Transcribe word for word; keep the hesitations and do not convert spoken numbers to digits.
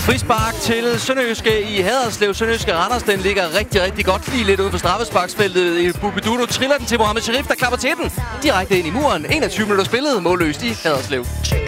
Frispark til Sønderjyske i Haderslev. Sønderjyske Randers, den ligger rigtig, rigtig godt lige lidt ude for straffesparksfeltet. Bubiduno triller den til Mohamed Sharif, der klapper til den. Direkte ind i muren. enogtyve minutter spillet. Målløst i Haderslev.